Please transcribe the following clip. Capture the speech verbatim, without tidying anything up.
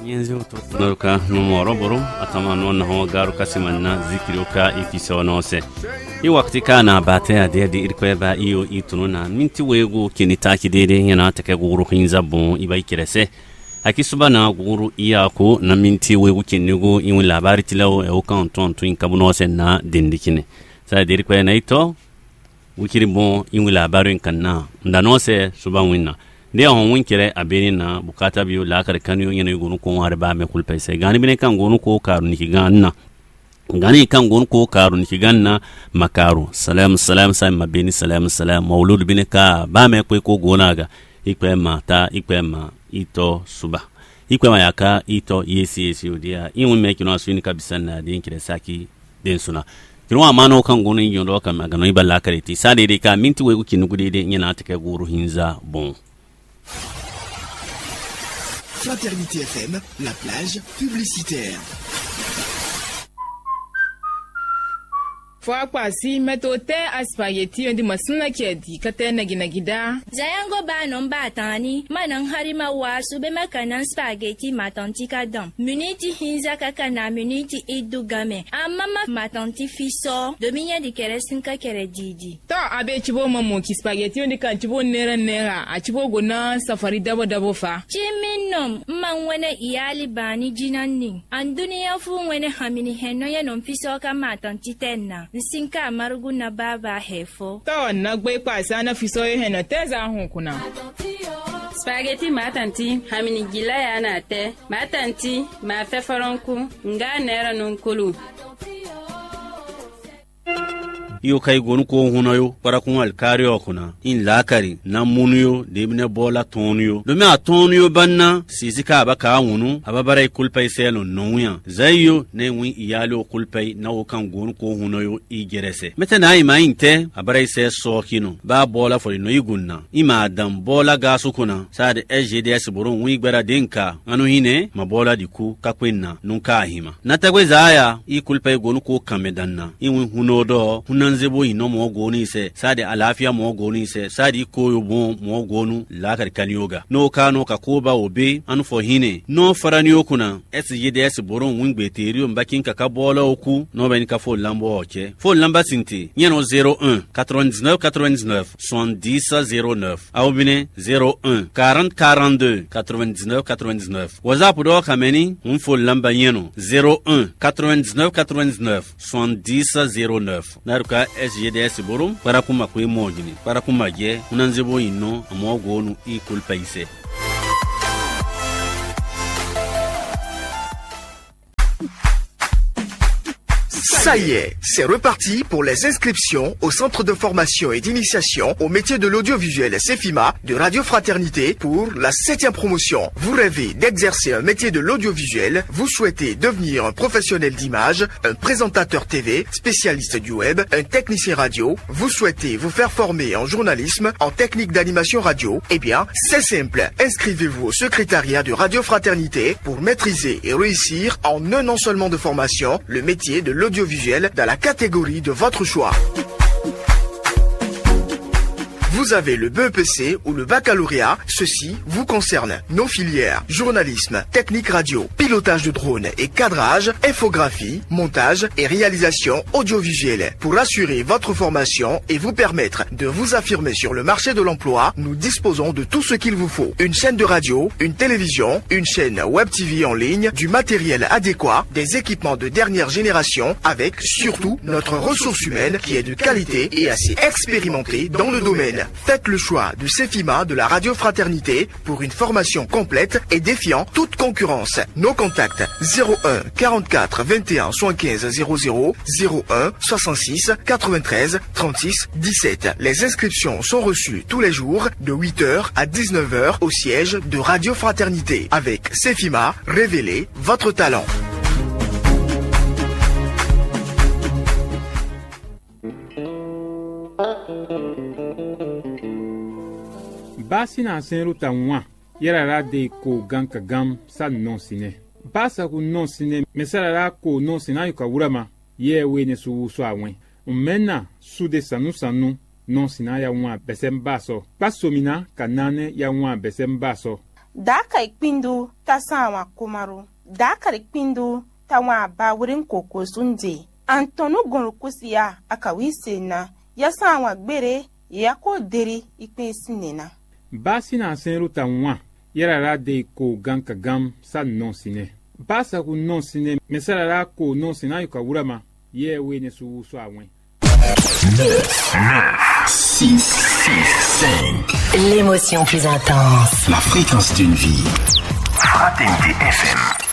yenzi utoka numoro boro atama non ho garu kasimanna zikruka ifisonose i wakti kana bate ade de irkweba iyo itununa minti wego kinitaki dede yana take guru kinzabo ibai kirese akisubana guru iyako na minti wego kinigo in labari tilawo e okan ton tun kabunose na dindikine sa de irkwe na ito wikiri bon in labarin kanna ndanose suban winna de on winkire abeni na bukata biyo la kar kanu yana gonu ko ware ba me kulpai sai gani bine kan gonu ko karu niki ganna gani kan gonu ko karu niki ganna makaru salam salam sai mabeni salam salam maulud bine ka ba me ko ko gonaga ikwe mata ikwe ma ito suba ikwe ma yaka ito yesi yesi odia in me kino asuni kabisa na de nkire saki den suna kino amano kan gonu yondo kan magano iballa kareti sade de ka minti wegu kinugude de nyana take guru hinza bon. Fraternité F M, la plage publicitaire. Fwa kwasi metote aspaghetti yondi masuna kedi katena gina gida. Zayango ba nomba tani manang harima wasu be makanan spaghetti matanti kadam. Muniti hinza kakana muniti idugame. Amama matanti fiso dominya di keresinka kere didi. Ta abe chibo mamu ki spaghetti yondi kan chibo nera nera a chibo gona safari dabo dabo fa. Chiminom mangwene iyali bani jinanni. Anduni ya fu wene hamini heno ya nomfiso ka matanti tenna. Nsinka marugu na baba hefo. To na gbe kwasa na fiso ye hena teza hu kuna. Spaghetti matanti hamini gila ya na te. Matanti ma fefaronku nga nera nunkulu. Iyo kai gonu ko hunayo para kun alkari okuna in lakari na munuyo debne bola tonyo do me atonyo banna sizika abaka wunu ababara kulpai selo nonya zayo ne wi iyalo kulpai na o kan gonu ko hunayo igerese meta na ima inte abara se sokino ba bola fo no igunna ima adam bola gasukuna sade S D S burun wi gbara denka anu hine ma bola diku kakwenna nunka hima natagwe zaya i kulpai gonu ko kamedanna in hunodo hunan zebo ino mo goni se sadi alafia mo goni se sadi koyo bon mo gonu la kar kanyoga no kano ka koba obe anu fo hine no farani okuna S J D S boron wingbe teriyo mbakin ka kabola oku no ben ka fo lambo oche fo lamba sinti nyano zero un quatre-vingt-dix-neuf quatre-vingt-dix-neuf soixante-dix zéro neuf au bine zero un quarante quarante-deux quatre-vingt-dix-neuf quatre-vingt-dix-neuf WhatsApp do kameni un fo lamba nyano zero un quatre-vingt-dix-neuf quatre-vingt-dix-neuf soixante-dix zéro neuf naruka S J D S borum para kuma kwe mojini para kuma ge unanzebo ino amogonu ikul paise. Ça y est, c'est reparti pour les inscriptions au centre de formation et d'initiation au métier de l'audiovisuel CEFIMA de Radio Fraternité pour la septième promotion. Vous rêvez d'exercer un métier de l'audiovisuel, vous souhaitez devenir un professionnel d'image, un présentateur T V, spécialiste du web, un technicien radio, vous souhaitez vous faire former en journalisme, en technique d'animation radio, eh bien, c'est simple. Inscrivez-vous au secrétariat de Radio Fraternité pour maîtriser et réussir en un an seulement de formation le métier de l'audiovisuel dans la catégorie de votre choix. Vous avez le B E P C ou le baccalauréat, ceci vous concerne. Nos filières, journalisme, technique radio, pilotage de drone et cadrage, infographie, montage et réalisation audiovisuelle. Pour assurer votre formation et vous permettre de vous affirmer sur le marché de l'emploi, nous disposons de tout ce qu'il vous faut. Une chaîne de radio, une télévision, une chaîne web T V en ligne, du matériel adéquat, des équipements de dernière génération, avec surtout notre ressource humaine qui est de qualité et assez expérimentée dans le domaine. Faites le choix du CEFIMA de la Radio Fraternité pour une formation complète et défiant toute concurrence. Nos contacts zéro un quarante-quatre vingt et un soixante-quinze zéro zéro, zéro un soixante-six quatre-vingt-treize trente-six dix-sept. Les inscriptions sont reçues tous les jours de huit heures à dix-neuf heures au siège de Radio Fraternité. Avec CEFIMA, révélez votre talent. Basi na senru ta nwa yara ra de ko ganka gam san non sine basa ku non sine mesara ra ko non sina yuka wurama ye we ne su so awen umena su de sanu sanu non sina ya nwa besem baso pasomina kanane ya nwa besem baso Daka ikpindu ta sawa kumaru. Daka ikpindu ta wa ba wurin koko sunje. Antonu gonrukusiya akawise na ya sawa gbere ya ko deri ikpe sinena. Basi na senru ta nwa yarara de ko ganka gam sa non sine. Basa ku non sine mesarara ko non sina yuka wurama ye we ne su so awen. neuf, six, six, cinq. L'émotion plus intense. La fréquence d'une vie. Fraternité F M.